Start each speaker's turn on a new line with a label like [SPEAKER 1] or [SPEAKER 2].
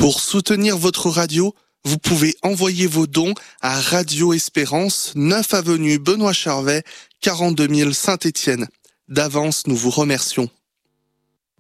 [SPEAKER 1] Pour soutenir votre radio, vous pouvez envoyer vos dons à Radio Espérance, 9 avenue Benoît Charvet, 42 000 Saint-Étienne. D'avance, nous vous remercions.